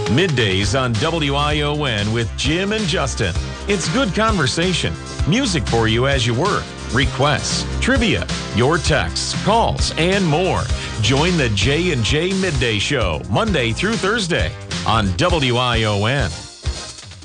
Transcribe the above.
Middays on WION with Jim and Justin. It's good conversation, music for you as you work, requests, trivia, your texts, calls, and more. Join the J&J Midday Show Monday through Thursday on WION.